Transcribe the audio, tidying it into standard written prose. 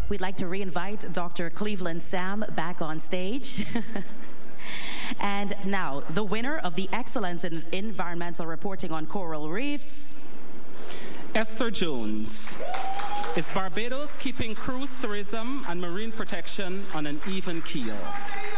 We'd like to re-invite Dr. Cleveland Sam back on stage. And now, the winner of the Excellence in Environmental Reporting on Coral Reefs, Esther Jones. Is Barbados keeping cruise tourism and marine protection on an even keel?